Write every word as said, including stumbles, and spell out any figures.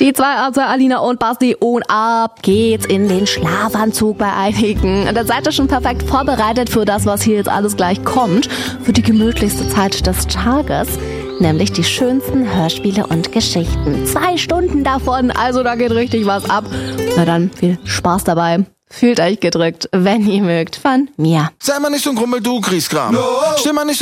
Die zwei, also Alina und Basti, und ab geht's in den Schlafanzug bei einigen. Und da seid ihr schon perfekt vorbereitet für das, was hier jetzt alles gleich kommt. Für die gemütlichste Zeit des Tages. Nämlich die schönsten Hörspiele und Geschichten. Zwei Stunden davon, also da geht richtig was ab. Na dann, viel Spaß dabei. Fühlt euch gedrückt, wenn ihr mögt, von mir. Sei mal nicht so ein Grummel, du Griesgram. No. Stimm mal nicht so